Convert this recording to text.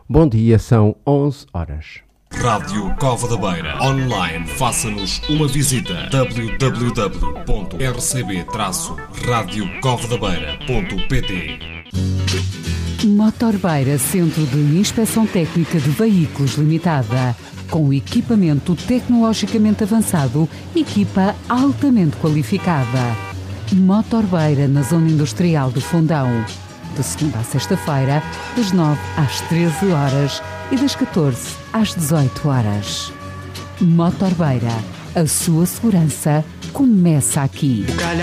Bom dia, são 11 horas. Rádio Cova da Beira. Online. Faça-nos uma visita. www.rcb-radiocovadabeira.pt. Motorbeira, Centro de Inspeção Técnica de Veículos Limitada. Com equipamento tecnologicamente avançado, equipa altamente qualificada. Motorbeira, na Zona Industrial do Fundão. De segunda a sexta-feira, das 9 às 13 horas e das 14 às 18 horas. Motorbeira, a sua segurança começa aqui.